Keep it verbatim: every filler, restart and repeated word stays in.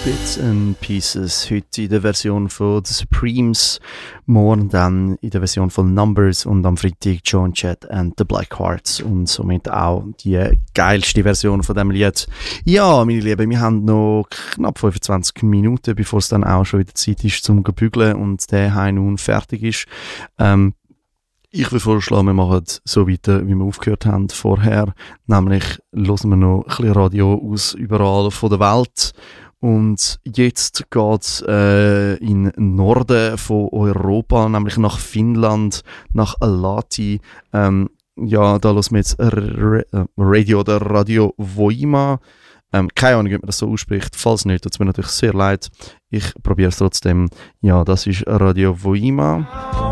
Bits and Pieces, heute in der Version von The Supremes, morgen dann in der Version von Numbers und am Freitag Joan Jett and the Black Hearts und somit auch die geilste Version von dem Lied. Ja, meine Lieben, wir haben noch knapp fünfundzwanzig Minuten, bevor es dann auch schon wieder Zeit ist zum Gebügeln und der Hai nun fertig ist. Ähm, Ich würde vorschlagen, wir machen so weiter, wie wir aufgehört haben vorher. Nämlich hören wir noch ein bisschen Radio aus überall von der Welt. Und jetzt geht es äh, in den Norden von Europa, nämlich nach Finnland, nach Lahti. Ähm, ja, da hören wir jetzt R- R- Radio oder Radio Voima. Ähm, keine Ahnung, wie man das so ausspricht. Falls nicht, tut es mir natürlich sehr leid. Ich probiere es trotzdem. Ja, das ist Radio Voima.